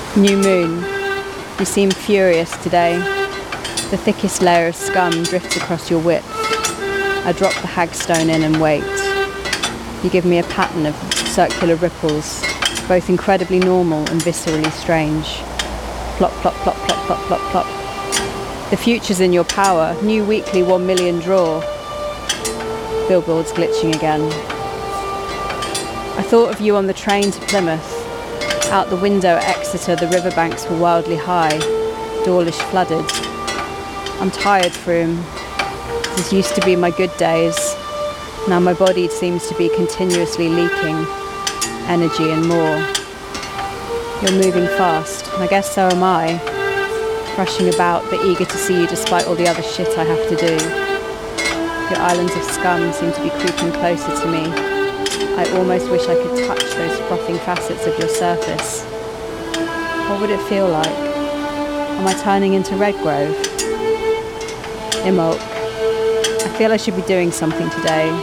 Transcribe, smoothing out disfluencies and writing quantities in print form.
New moon. You seem furious today. The thickest layer of scum drifts across your width. I drop the hagstone in and wait. You give me a pattern of circular ripples, both incredibly normal and viscerally strange. Plop, plop, plop, plop, plop, plop, plop. The future's in your power. New weekly 1 million draw. Billboards glitching again. I thought of you on the train to Plymouth. Out the window at Exeter, the riverbanks were wildly high, Dawlish flooded. I'm tired, Froome. This used to be my good days. Now my body seems to be continuously leaking energy and more. You're moving fast, and I guess so am I. Rushing about, but eager to see you despite all the other shit I have to do. Your islands of scum seem to be creeping closer to me. I almost wish I could touch those frothing facets of your surface. What would it feel like? Am I turning into Redgrove? Imbolc. I feel I should be doing something today.